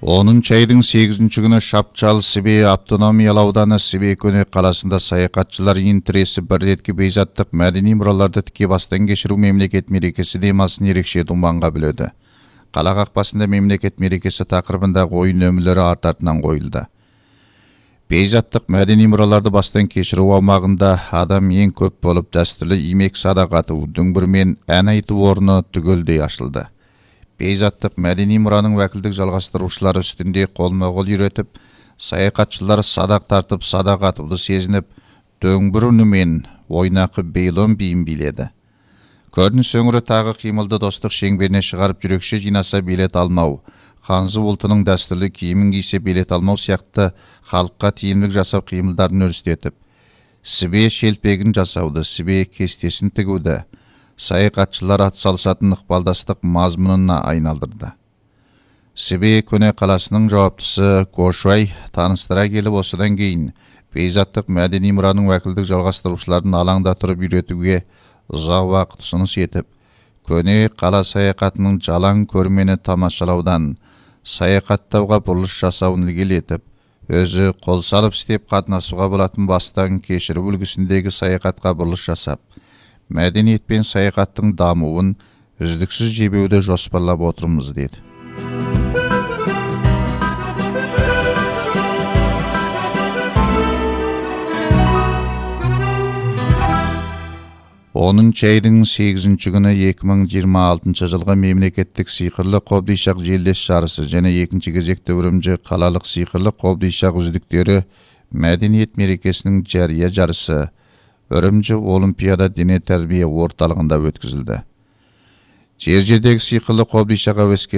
10 айдың 8 күні Шапчал Сибей автономиялы ауданы Сибей көне қаласында саяхатшылар интересі бір ретке бейзаттық мәдени мұраларды тіке бастан кешіру мемлекет мерекесі демасын ерекше думанға біледі. Қала қақпасында мемлекет мерекесі тақырыбындағы ойын өмірлері артартынан қойылды. Бейзаттық мәдени мұраларды бастан кешіру аумағында адам ең көп болып дәстүрлі имек садақ ату, дүңбір мен ән айту орны түгелдей ашылды. Бейзаттық мәдени мұраның вәкілдік жалғастырушылары үстінде қолма-қол үйретіп, саяхатшылар садақ тартып, садақ атуды сезініп, дөңбір үнімен ойнақы бейлон биін биледі. Көрініс өңірі тағы қимылды достық шеңберіне шығарып жүрекше жинаса билет алмау, ханзы ұлтының дәстүрлі киімін кисе билет алмау сияқты халыққа тиімділік жасап қимылдарын өрістетіп, Сібе шелпегін жасауды, Сібе кестесін тігуді, саяхатшылар атсалысатын ықпалдастық мазмұнына айналдырды. Сібе көне қаласының жауаптысы Кошуай таныстыра келіп, осыдан кейін бейзаттық мәдени мұраның уәкілдік жалғастырушыларын алаңда тұрып үйретуге ұзақ уақыт ұсыныс етіп, көне қала саяхатының жалаң көрмені тамашалаудан саяхаттауға бұрылыс жасауын ілгерілетіп, өзі қол салып істеп қатынасуға болатын бастан кешіру үлгісіндегі саяхатқа бұрылыс жасап, мәдениет пен саяхаттың дамуын үздіксіз жебеуді жоспарлап отырмыз деді. айдың 8 күні 2026 жылғы мемлекеттік сиқырлы қобдишақ желдес жарысы және екінші кезекте Үрімжі қалалық сиқырлы қобдишақ үздіктері мәдениет мерекесінің жария жарысы Үрімжі Олимпиада дене тәрбие орталығында өткізілді. Жер-жердегі сиқырлы қобдишақ әуеске